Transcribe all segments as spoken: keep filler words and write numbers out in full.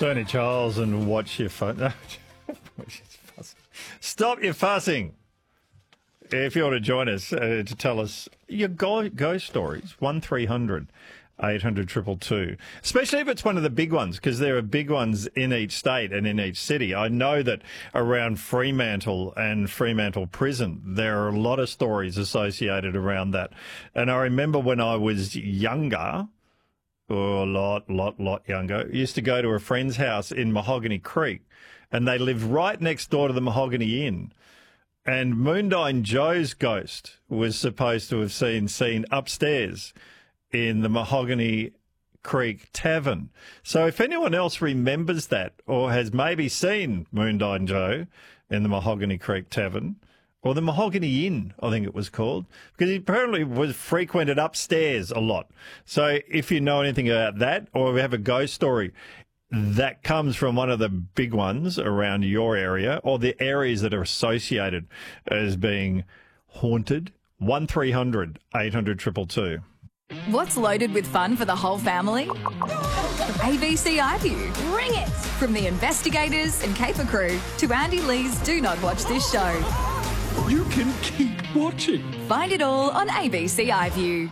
Tony Charles and watch your phone. No, watch your fussing. Stop your fussing. If you want to join us uh, to tell us your go- ghost stories, one three hundred eight hundred two two two. Especially if it's one of the big ones, because there are big ones in each state and in each city. I know that around Fremantle and Fremantle Prison, there are a lot of stories associated around that. And I remember when I was younger, or a lot, lot, lot younger, I used to go to a friend's house in Mahogany Creek, and they lived right next door to the Mahogany Inn. And Moondyne Joe's ghost was supposed to have seen seen upstairs in the Mahogany Creek Tavern. So if anyone else remembers that or has maybe seen Moondyne Joe in the Mahogany Creek Tavern, or the Mahogany Inn, I think it was called, because he apparently was frequented upstairs a lot. So if you know anything about that, or have a ghost story that comes from one of the big ones around your area, or the areas that are associated as being haunted, one three hundred eight hundred two two two. What's loaded with fun for the whole family? A B C iView. Bring it! From the investigators and caper crew to Andy Lee's Do Not Watch This Show. You can keep watching. Find it all on A B C iView.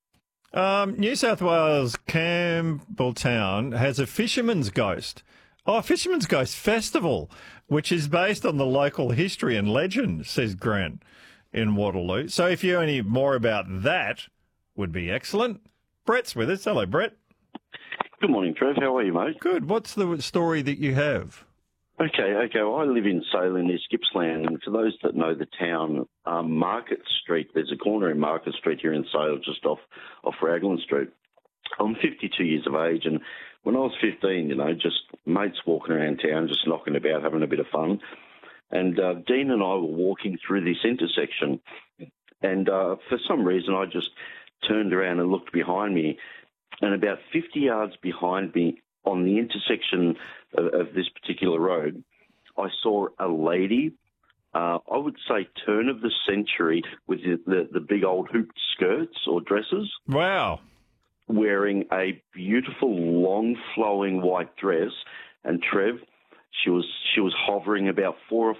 Um, New South Wales Campbelltown has a Fisherman's Ghost. Oh, a Fisherman's Ghost Festival, which is based on the local history and legend, says Grant in Waterloo. So if you know any more about that, would be excellent. Brett's with us. Hello, Brett. Good morning, Trev. How are you, mate? Good. What's the story that you have? Okay, okay. Well, I live in Salem near Gippsland, and for those that know the town, um, Market Street, there's a corner in Market Street here in Salem, just off, off Raglan Street. I'm fifty-two years of age, and when I was fifteen, you know, just mates walking around town, just knocking about, having a bit of fun. And uh, Dean and I were walking through this intersection, and uh, for some reason I just turned around and looked behind me, and about fifty yards behind me on the intersection of, of this particular road, I saw a lady, uh, I would say turn of the century, with the, the, the big old hooped skirts or dresses. Wow. Wearing a beautiful, long, flowing white dress. And Trev, she was she was hovering about four or